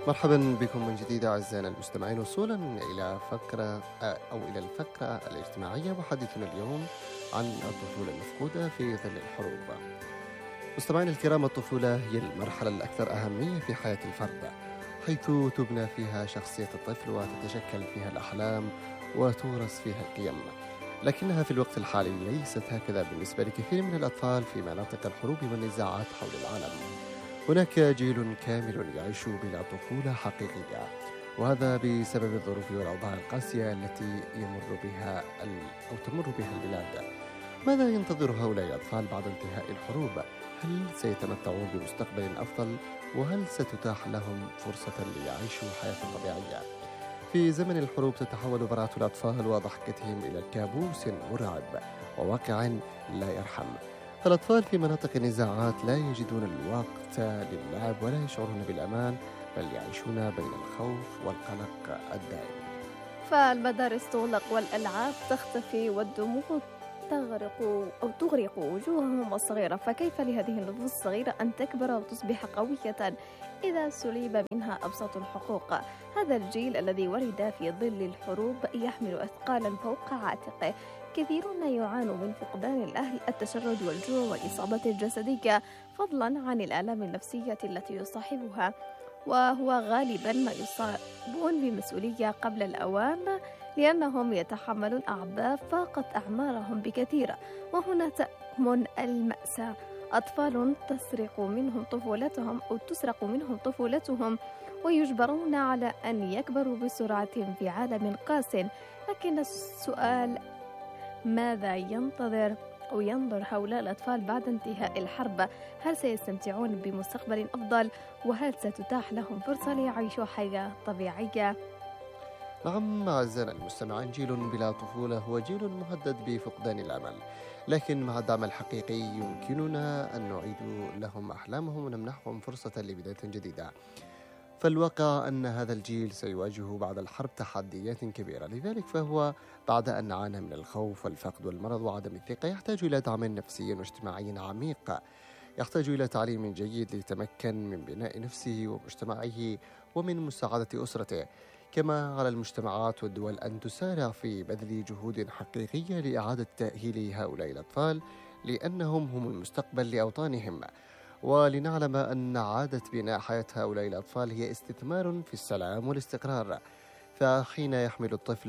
مرحبا بكم من جديد أعزائنا المستمعين، وصولا إلى إلى الفقرة الاجتماعية، وحديثنا اليوم عن الطفولة المفقودة في ظل الحروب. مستمعينا الكرام، الطفولة هي المرحلة الأكثر أهمية في حياة الفرد، حيث تبنى فيها شخصية الطفل وتتشكل فيها الأحلام وتورث فيها القيم. لكنها في الوقت الحالي ليست هكذا بالنسبة لكثير من الأطفال في مناطق الحروب والنزاعات حول العالم. هناك جيل كامل يعيش بلا طفولة حقيقية، وهذا بسبب الظروف والأوضاع القاسية التي تمر بها البلاد. ماذا ينتظر هؤلاء الأطفال بعد انتهاء الحروب؟ هل سيتمتعون بمستقبل أفضل؟ وهل ستتاح لهم فرصة ليعيشوا حياة طبيعية؟ في زمن الحروب تتحول براءة الأطفال وضحكتهم إلى كابوس مرعب وواقع لا يرحم. فالأطفال في مناطق النزاعات لا يجدون الوقت للعب ولا يشعرون بالأمان، بل يعيشون بين الخوف والقلق الدائم. فالمدارس تغلق والألعاب تختفي والدموع تغرق وجوههم الصغيرة، فكيف لهذه النفوس الصغيرة أن تكبر وتصبح قوية إذا سلب منها أبسط الحقوق؟ هذا الجيل الذي ولد في ظل الحروب يحمل أثقالا فوق عاتقه. كثيرون يعانوا من فقدان الأهل، التشرد والجوع والإصابات الجسدية، فضلا عن الآلام النفسية التي يصاحبها، وهو غالبا ما يصابون بمسؤولية قبل الأوان لأنهم يتحملون أعباء فاقت أعمارهم بكثير. وهنا تكمن المأساة، أطفال تسرق منهم طفولتهم ويجبرون على أن يكبروا بسرعة في عالم قاس. لكن السؤال، ماذا ينظر هؤلاء الأطفال بعد انتهاء الحرب؟ هل سيستمتعون بمستقبل أفضل؟ وهل ستتاح لهم فرصة ليعيشوا حياة طبيعية؟ نعم أعزائنا المستمعين، جيل بلا طفولة هو جيل مهدد بفقدان الأمل، لكن مع الدعم الحقيقي يمكننا أن نعيد لهم أحلامهم ونمنحهم فرصة لبداية جديدة. فالواقع أن هذا الجيل سيواجه بعد الحرب تحديات كبيرة، لذلك فهو بعد أن عانى من الخوف والفقد والمرض وعدم الثقة يحتاج إلى دعم نفسي واجتماعي عميق، يحتاج إلى تعليم جيد ليتمكن من بناء نفسه ومجتمعه ومن مساعدة أسرته. كما على المجتمعات والدول أن تسارع في بذل جهود حقيقية لإعادة تأهيل هؤلاء الأطفال، لأنهم هم المستقبل لأوطانهم. ولنعلم أن عادة بناء حياة هؤلاء الأطفال هي استثمار في السلام والاستقرار. فحين يحصل الطفل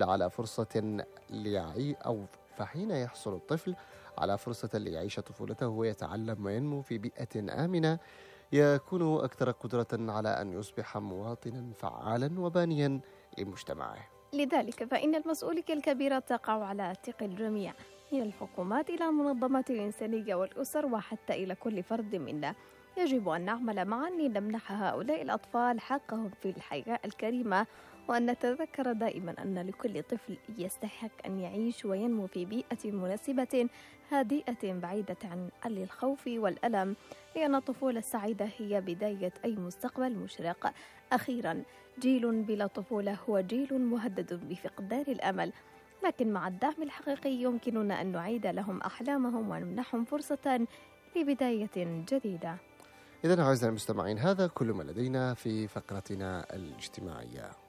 على فرصة ليعيش طفولته ويتعلم وينمو في بيئة آمنة، يكون أكثر قدرة على أن يصبح مواطنا فعالا وبانيا لمجتمعه. لذلك فإن المسؤولية الكبيرة تقع على عاتق الجميع، من الحكومات إلى المنظمات الإنسانية والأسر وحتى إلى كل فرد منا. يجب أن نعمل معا لنمنح هؤلاء الأطفال حقهم في الحياة الكريمة، وأن نتذكر دائما أن لكل طفل يستحق أن يعيش وينمو في بيئة مناسبة هادئة بعيدة عن الخوف والألم، لأن الطفولة السعيدة هي بداية أي مستقبل مشرق. أخيرا، جيل بلا طفولة هو جيل مهدد بفقدان الأمل، لكن مع الدعم الحقيقي يمكننا أن نعيد لهم أحلامهم ونمنحهم فرصة لبداية جديدة. إذن أعزائي المستمعين، هذا كل ما لدينا في فقرتنا الاجتماعية.